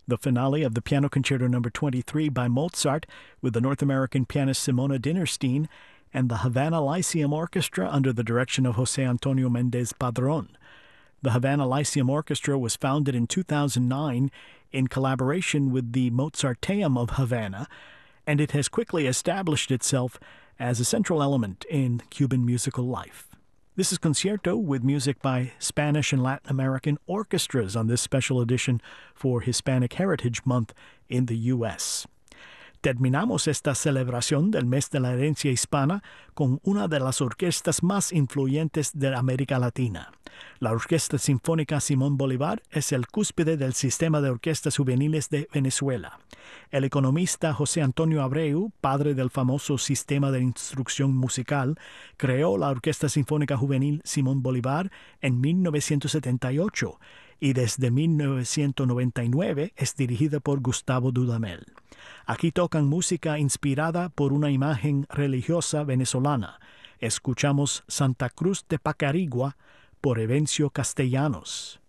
The finale of the Piano Concerto No. 23 by Mozart with the North American pianist Simona Dinnerstein and the Havana Lyceum Orchestra under the direction of José Antonio Méndez Padrón. The Havana Lyceum Orchestra was founded in 2009 in collaboration with the Mozarteum of Havana, and it has quickly established itself as a central element in Cuban musical life. This is Concierto with music by Spanish and Latin American orchestras on this special edition for Hispanic Heritage Month in the U.S. Terminamos esta celebración del mes de la herencia hispana con una de las orquestas más influyentes de América Latina. La Orquesta Sinfónica Simón Bolívar es el cúspide del sistema de orquestas juveniles de Venezuela. El economista José Antonio Abreu, padre del famoso sistema de instrucción musical, creó la Orquesta Sinfónica Juvenil Simón Bolívar en 1978 y desde 1999 es dirigida por Gustavo Dudamel. Aquí tocan música inspirada por una imagen religiosa venezolana. Escuchamos Santa Cruz de Pacarigua por Evencio Castellanos.